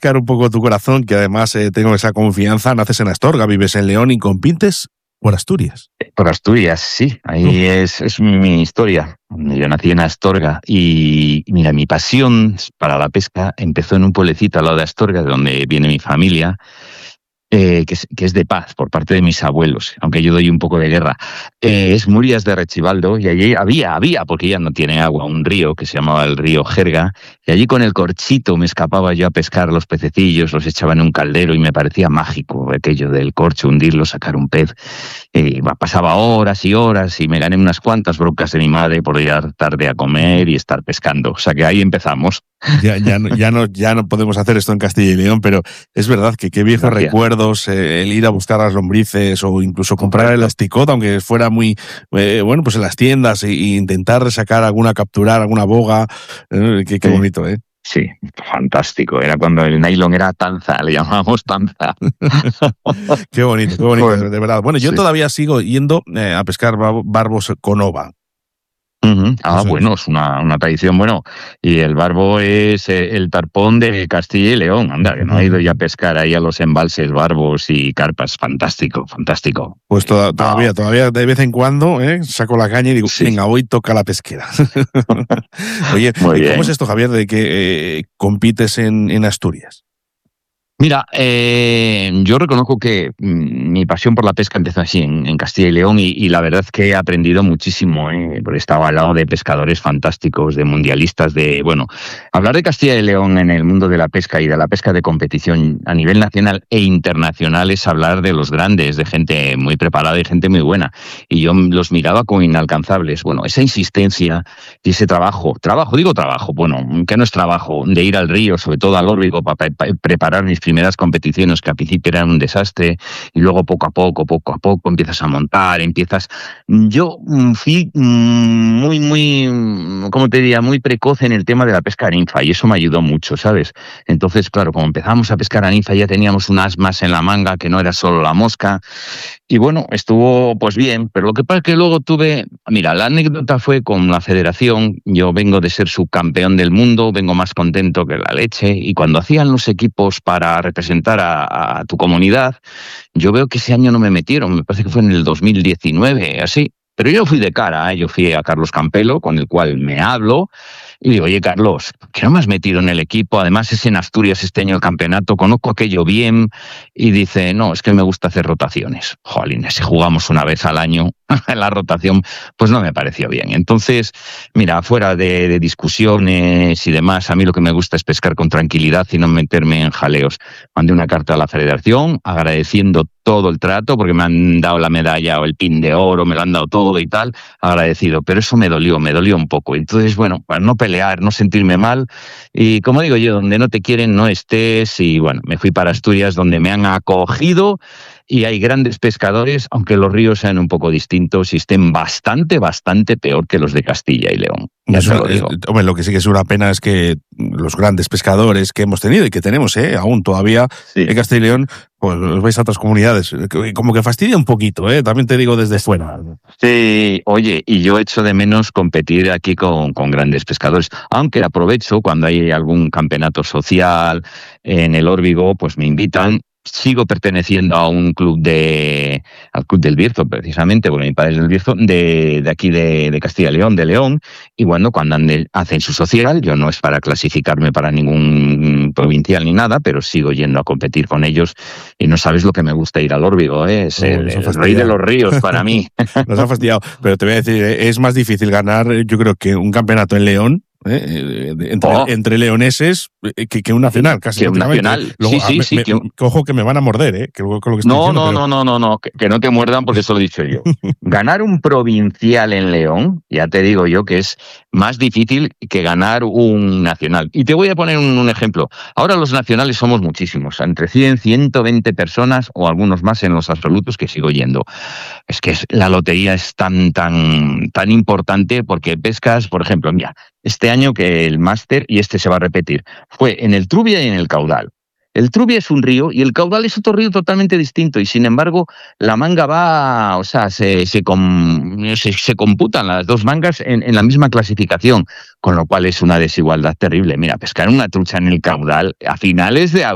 refrescar un poco tu corazón, que además tengo esa confianza, naces en Astorga, vives en León y compites por Asturias. Por Asturias, sí, ahí es mi historia. Yo nací en Astorga y mira, mi pasión para la pesca empezó en un pueblecito al lado de Astorga, de donde viene mi familia, que es de Paz, por parte de mis abuelos, aunque yo doy un poco de guerra. Es Murias de Rechibaldo, y allí había, porque ya no tiene agua, un río que se llamaba el río Jerga, y allí con el corchito me escapaba yo a pescar los pececillos, los echaba en un caldero y me parecía mágico aquello del corcho, hundirlo, sacar un pez. Pasaba horas y horas y me gané unas cuantas broncas de mi madre por llegar tarde a comer y estar pescando. O sea que ahí empezamos. Ya no podemos hacer esto en Castilla y León, pero es verdad que qué viejos recuerdos, el ir a buscar las lombrices o incluso comprar el asticot, aunque fuera muy, bueno, pues en las tiendas e intentar sacar capturar alguna boga, qué bonito, ¿eh? Sí, fantástico. Era cuando el nylon era tanza, le llamábamos tanza. Qué bonito, bueno, de verdad. Bueno, yo todavía sigo yendo a pescar barbos con ova. Bueno, es una tradición. Bueno, y el barbo es el tarpón de Castilla y León. Anda, que no ha ido ya a pescar ahí a los embalses, barbos y carpas. Fantástico, fantástico. Pues todavía de vez en cuando saco la caña y digo, venga, hoy toca la pesquera. Oye, ¿cómo es esto, Javier, de que compites en Asturias? Mira, yo reconozco que mi pasión por la pesca empezó así en Castilla y León y la verdad es que he aprendido muchísimo, porque estaba al lado de pescadores fantásticos, de mundialistas, hablar de Castilla y León en el mundo de la pesca y de la pesca de competición a nivel nacional e internacional es hablar de los grandes, de gente muy preparada y gente muy buena. Y yo los miraba como inalcanzables. Bueno, esa insistencia y ese trabajo, bueno, que no es trabajo, de ir al río, sobre todo al Órbigo, para preparar mis primeras competiciones, que al principio eran un desastre, y luego poco a poco empiezas a montar, Yo fui muy, ¿cómo te diría?, muy precoz en el tema de la pesca a ninfa, y eso me ayudó mucho, ¿sabes? Entonces, claro, como empezamos a pescar a ninfa, ya teníamos un as más en la manga, que no era solo la mosca, y bueno, estuvo pues bien, pero lo que pasa es que luego la anécdota fue con la federación. Yo vengo de ser subcampeón del mundo, vengo más contento que la leche, y cuando hacían los equipos para representar a tu comunidad, yo veo que ese año no me metieron, me parece que fue en el 2019, así. Pero yo fui de cara, yo fui a Carlos Campelo, con el cual me hablo, y digo, oye, Carlos, ¿qué no me has metido en el equipo? Además es en Asturias este año el campeonato, conozco aquello bien. Y dice, no, es que me gusta hacer rotaciones. Jolín, si jugamos una vez al año en la rotación, pues no me pareció bien. Entonces, mira, fuera de discusiones y demás, a mí lo que me gusta es pescar con tranquilidad y no meterme en jaleos. Mandé una carta a la federación agradeciendo todo el trato, porque me han dado la medalla o el pin de oro, me lo han dado todo y tal, agradecido, pero eso me dolió un poco. Entonces, bueno, para no pelear, no sentirme mal, y como digo yo, donde no te quieren no estés, y bueno, me fui para Asturias, donde me han acogido, y hay grandes pescadores, aunque los ríos sean un poco distintos y estén bastante peor que los de Castilla y León. Ya te lo digo. Hombre, lo que sí que es una pena es que los grandes pescadores que hemos tenido y que tenemos aún todavía en Castilla y León, pues os vais a otras comunidades. Como que fastidia un poquito, también te digo desde fuera. Sí, oye, y yo echo de menos competir aquí con grandes pescadores, aunque aprovecho cuando hay algún campeonato social en el Órbigo, pues me invitan. Sigo perteneciendo a un club al Club del Bierzo, precisamente, porque mi padre es del Bierzo, de aquí de Castilla y León, de León, y bueno, cuando hacen su social, yo no es para clasificarme para ningún provincial ni nada, pero sigo yendo a competir con ellos, y no sabes lo que me gusta ir al Órbigo, es el rey de los ríos para mí. Nos ha fastidiado, pero te voy a decir, es más difícil ganar, yo creo, que un campeonato en León, entre leoneses, que un nacional, casi. Que un nacional. Luego, sí. Ojo, que me van a morder, con lo que estoy no, diciendo. No, que no te muerdan, porque eso lo he dicho yo. Ganar un provincial en León, ya te digo yo que es más difícil que ganar un nacional. Y te voy a poner un ejemplo. Ahora los nacionales somos muchísimos, entre 100, 120 personas o algunos más en los absolutos, que sigo yendo. Es que la lotería es tan importante, porque pescas, por ejemplo, mira, este año que el máster, y este se va a repetir, fue en el Trubia y en el Caudal. El Trubia es un río y el Caudal es otro río totalmente distinto, y sin embargo la manga va, o sea, se computan las dos mangas en la misma clasificación, con lo cual es una desigualdad terrible. Mira, pescar una trucha en el Caudal a finales de